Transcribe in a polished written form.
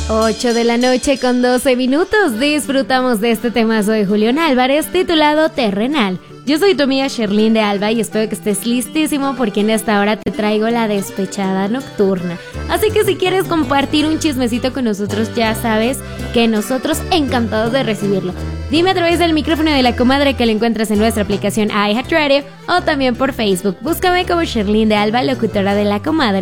8 de la noche con 12 minutos. Disfrutamos de este temazo de Julián Álvarez titulado Terrenal. Yo soy tu amiga Sherlyn de Alba y espero que estés listísimo porque en esta hora te traigo la despechada nocturna. Así que si quieres compartir un chismecito con nosotros, ya sabes que nosotros encantados de recibirlo. Dime a través del micrófono de la comadre que lo encuentras en nuestra aplicación iHeartRadio o también por Facebook. Búscame como Sherlyn de Alba, locutora de la comadre.